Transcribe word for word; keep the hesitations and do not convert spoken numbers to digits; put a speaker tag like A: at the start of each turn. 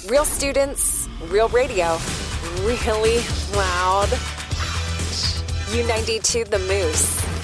A: Real students, real radio, really loud. U ninety-two The Moose.